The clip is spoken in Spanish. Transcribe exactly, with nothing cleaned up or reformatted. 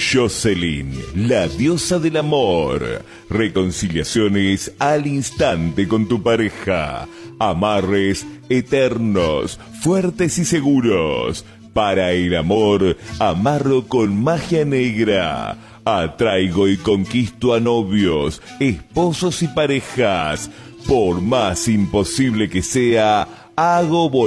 Jocelyn, la diosa del amor. Reconciliaciones al instante con tu pareja. Amarres eternos, fuertes y seguros. Para el amor, amarro con magia negra. Atraigo y conquisto a novios, esposos y parejas. Por más imposible que sea, hago